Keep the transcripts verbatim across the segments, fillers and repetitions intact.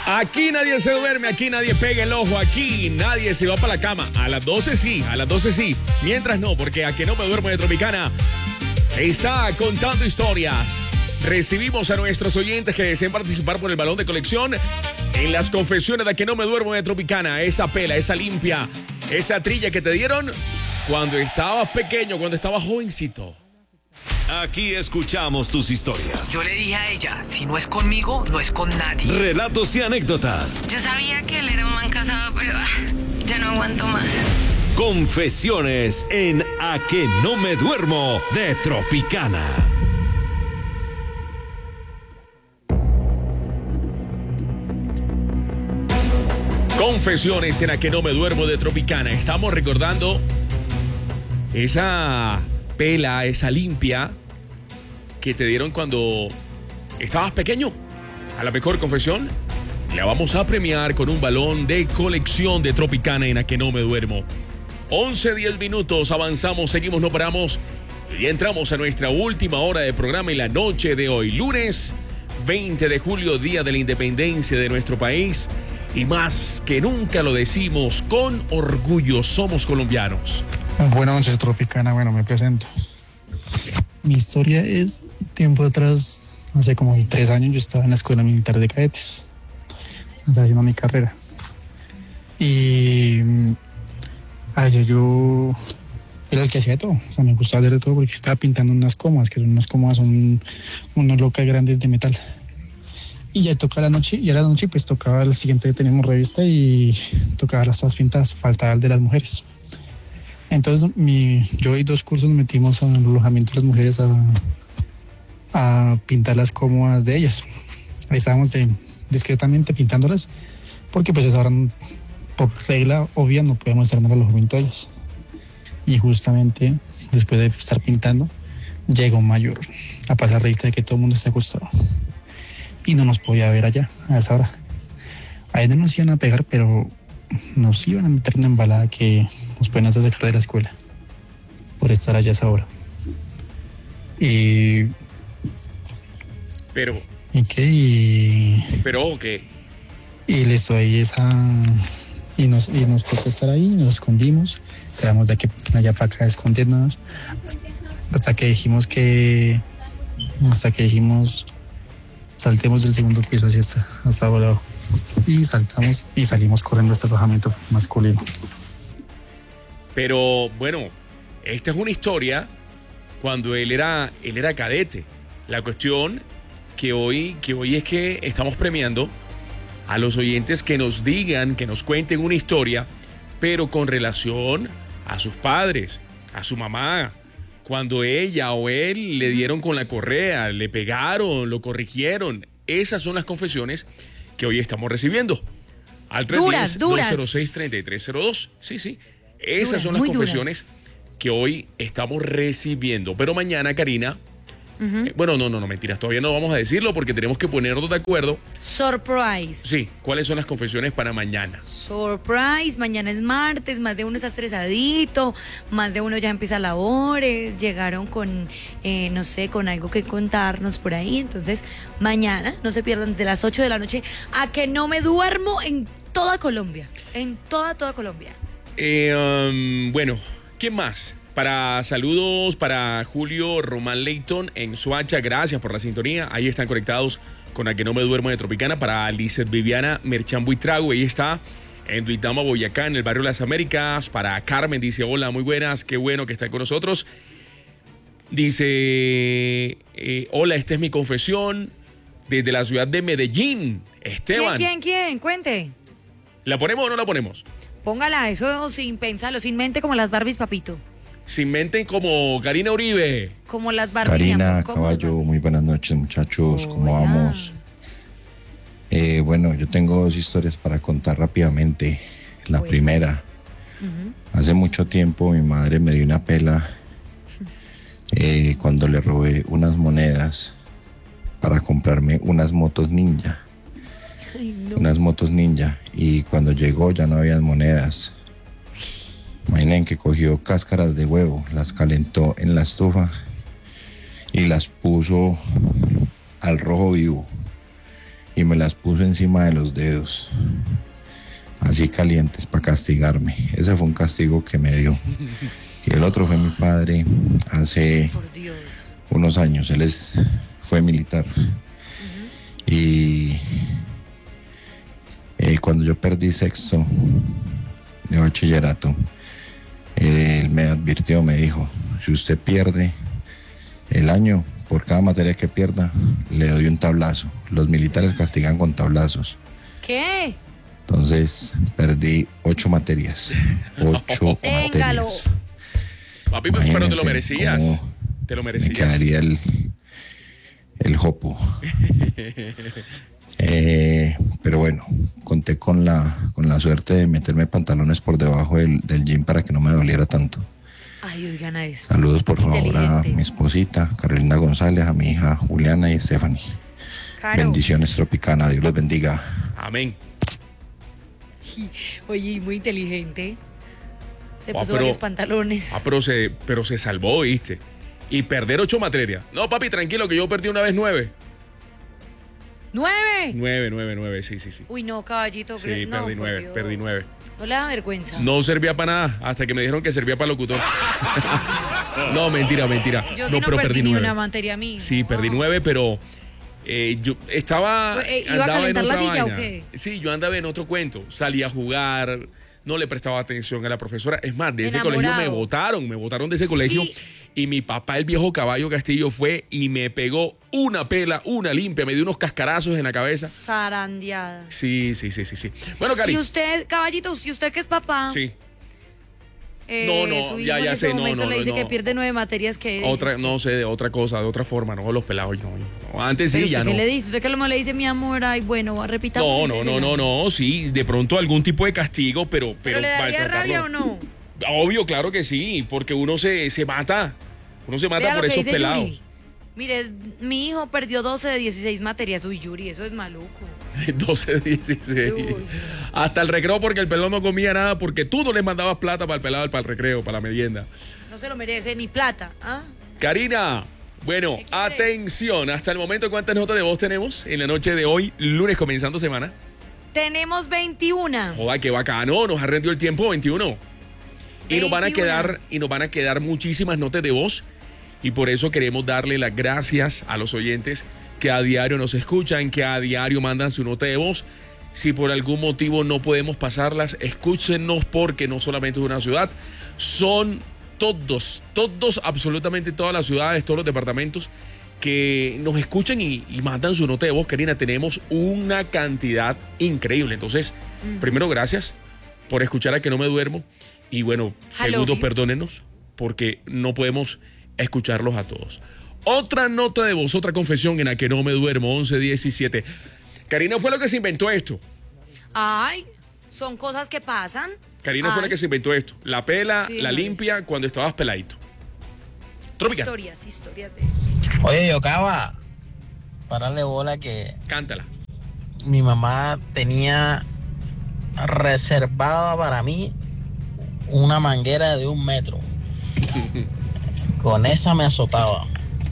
Aquí nadie se duerme, aquí nadie pega el ojo, aquí nadie se va para la cama. A las doce sí, a las doce sí. Mientras no, porque a que no me duermo de Tropicana está contando historias. Recibimos a nuestros oyentes que desean participar por el balón de colección en las confesiones de a que no me duermo de Tropicana. Esa pela, esa limpia, esa trilla que te dieron cuando estabas pequeño, cuando estabas jovencito. Aquí escuchamos tus historias. Yo le dije a ella, si no es conmigo, no es con nadie. Relatos y anécdotas. Yo sabía que él era un man casado, pero ah, ya no aguanto más. Confesiones en A que no me duermo de Tropicana. Confesiones en A que no me duermo de Tropicana. Estamos recordando esa pela, esa limpia que te dieron cuando estabas pequeño. A la mejor confesión la vamos a premiar con un balón de colección de Tropicana en A que no me duermo. once, diez minutos, avanzamos, seguimos, no paramos y entramos a nuestra última hora de programa en la noche de hoy, lunes veinte de julio, día de la independencia de nuestro país. Y más que nunca lo decimos con orgullo, somos colombianos. Buenas noches, Tropicana. Bueno, me presento. Mi historia es tiempo atrás, hace como tres años, yo estaba en la escuela militar de cadetes, estaba haciendo mi carrera. Y allá yo era el que hacía de todo, o sea, me gustaba hacer de todo porque estaba pintando unas cómodas, que son unas cómodas, son unas locas grandes de metal. Y ya tocaba la noche, y a la noche pues tocaba el siguiente día teníamos revista y tocaba las todas pintadas, faltaba el de las mujeres. Entonces mi, yo y dos cursos nos metimos al alojamiento de las mujeres a, a pintar las cómodas de ellas. Ahí estábamos de, discretamente pintándolas, porque pues ahora por regla obvia no podíamos estar en el alojamiento de ellas. Y justamente después de estar pintando, llega un mayor a pasar revista de que todo el mundo está acostado. Y no nos podía ver allá, a esa hora. Ahí no nos iban a pegar, pero nos iban a meter una embalada que nos pueden hacer sacar de la escuela por estar allá a esa hora. Y... Pero... ¿Y qué? Y... ¿Pero qué? Y listo, ahí esa... Y nos, y nos tocó estar ahí, nos escondimos, quedamos de aquí allá para acá escondiéndonos, hasta, hasta que dijimos que... Hasta que dijimos... Saltemos del segundo piso hacia hasta, hasta abajo. Y saltamos y salimos corriendo hasta el alojamiento masculino. Pero bueno, esta es una historia cuando él era, él era cadete. La cuestión que hoy, que hoy es que estamos premiando a los oyentes que nos digan, que nos cuenten una historia, pero con relación a sus padres, a su mamá. Cuando ella o él le dieron con la correa, le pegaron, lo corrigieron. Esas son las confesiones que hoy estamos recibiendo. Al tres uno cero, dos cero seis, tres tres cero dos. Sí, sí. Esas duras, son las confesiones duras que hoy estamos recibiendo. Pero mañana, Karina... Uh-huh. Eh, bueno, no, no, no, mentiras. Todavía no vamos a decirlo porque tenemos que ponernos de acuerdo. Surprise. Sí, ¿cuáles son las confesiones para mañana? Surprise. Mañana es martes, más de uno está estresadito, más de uno ya empieza labores, llegaron con, eh, no sé, con algo que contarnos por ahí. Entonces, mañana, no se pierdan, de las ocho de la noche, a que no me duermo en toda Colombia. En toda, toda Colombia. Eh, um, bueno, ¿quién más? Para saludos para Julio Román Leighton en Soacha, gracias por la sintonía. Ahí están conectados con A que no me duermo de Tropicana. Para Lizeth Viviana Merchan Buitrago, ahí está en Duitama, Boyacá, en el barrio Las Américas. Para Carmen, dice, hola, muy buenas, qué bueno que están con nosotros. Dice, eh, hola, esta es mi confesión desde la ciudad de Medellín. Esteban. ¿Quién, quién, quién? Cuente. ¿La ponemos o no la ponemos? Póngala, eso sin pensarlo, sin mente como las Barbies, papito. Sin mente como Karina Uribe. Como las Barbies. Karina Caballo, muy buenas noches, muchachos. Hola. ¿Cómo vamos? Eh, bueno, yo tengo dos historias para contar rápidamente. La bueno. primera. Uh-huh. Hace mucho tiempo mi madre me dio una pela eh, cuando le robé unas monedas para comprarme unas motos ninja. Ay, no. Unas motos ninja. Y cuando llegó ya no había monedas. Imaginen que cogió cáscaras de huevo, las calentó en la estufa y las puso al rojo vivo. y me las puso encima de los dedos, así calientes, para castigarme. Ese fue un castigo que me dio. Y el otro fue mi padre hace Por Dios. unos años. Él es, fue militar. Uh-huh. Y eh, cuando yo perdí sexto de bachillerato, eh, él me advirtió, me dijo, si usted pierde el año, por cada materia que pierda, le doy un tablazo. Los militares castigan con tablazos. ¿Qué? Entonces, perdí ocho materias. Ocho Téngalo. materias. Papi, pues, pero te lo merecías. Te lo merecías. Me quedaría el, el jopo. eh, pero bueno, conté con la, con la suerte de meterme pantalones por debajo del, del jean para que no me doliera tanto. Ay, oigan a esto. Saludos por favor a mi esposita, Carolina González, a mi hija Juliana y Stephanie. Caro. Bendiciones, Tropicana. Dios los bendiga. Amén. Oye, muy inteligente. Se Ah, puso pero- varios pantalones. Ah, pero se, pero se salvó, ¿viste? Y perder ocho materias. No, papi, tranquilo, que yo perdí una vez nueve. ¡Nueve! Nueve, nueve, nueve, sí, sí, sí. Uy, no, caballito. Sí, cre- no, perdí por nueve, Dios. perdí nueve. No le da vergüenza. No servía para nada, hasta que me dijeron que servía para locutor. No, mentira, mentira. Yo sí no, no, pero perdí, perdí ni nueve. una materia mía. Sí, perdí Wow. nueve, pero eh, yo estaba. Fue- eh, ¿iba a andaba en calentar la otra silla o vaina. qué? Sí, yo andaba en otro cuento. Salí a jugar, no le prestaba atención a la profesora. Es más, de ese Enamorado. colegio me votaron, me votaron de ese colegio. Sí. Y mi papá, el viejo caballo Castillo, fue y me pegó una pela, una limpia, me dio unos cascarazos en la cabeza. Zarandeada. Sí, sí, sí, sí, sí. Bueno, Cari. Si usted, caballito, si usted que es papá, Sí. eh, No, no, su hijo ya, en ya este sé, no, momento no, le no, dice no. que pierde nueve materias, que Otra, no sé, de otra cosa, de otra forma, no, los pelados, no, no. Antes sí, ya no. ¿Qué le dice? ¿Usted qué le dice, mi amor? Ay, bueno, repita. No, no, no, no, no, sí, de pronto algún tipo de castigo, pero... ¿Pero, Pero, le daría para rabia tratarlo- o no? Obvio, claro que sí, porque uno se, se mata, uno se mata Vea por lo que esos dice pelados. Yuri. Mire, mi hijo perdió doce de dieciséis materias. Uy, Yuri, eso es maluco. doce, dieciséis. Uy. Hasta el recreo porque el pelón no comía nada, porque tú no le mandabas plata para el pelado, para el recreo, para la merienda. No se lo merece ni plata. ¿Ah? Karina, bueno, ¿Qué quiere? atención, hasta el momento, ¿cuántas notas de voz tenemos en la noche de hoy, lunes comenzando semana? Tenemos veintiuna. Joda, qué bacano, nos ha rendido el tiempo, veintiuno. Y nos van a veintiuno. quedar, y nos van a quedar muchísimas notas de voz. Y por eso queremos darle las gracias a los oyentes que a diario nos escuchan, que a diario mandan su nota de voz. Si por algún motivo no podemos pasarlas, escúchenos porque no solamente es una ciudad, son todos, todos, absolutamente todas las ciudades, todos los departamentos que nos escuchan y, y mandan su nota de voz. Karina, tenemos una cantidad increíble. Entonces, Ujú. primero, gracias por escuchar a Que No Me Duermo. Y bueno, Hello, segundo, you. perdónenos porque no podemos escucharlos a todos. Otra nota de voz, otra confesión en la Que No Me Duermo, once diecisiete. Karina fue lo que se inventó esto. Ay, son cosas que pasan. Karina fue la Ay, que se inventó esto. La pela, Sí, la Maris. limpia cuando estabas peladito. Tropical, Historias, historias de esas. Oye, Yocaba, párale bola que cántala. mi mamá tenía reservada para mí una manguera de un metro. Con esa me azotaba.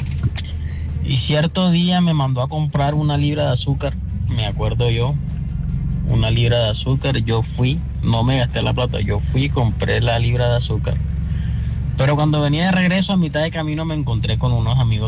Y cierto día me mandó a comprar una libra de azúcar, me acuerdo yo, una libra de azúcar. Yo fui, no me gasté la plata, yo fui, compré la libra de azúcar. Pero cuando venía de regreso a mitad de camino me encontré con unos amigos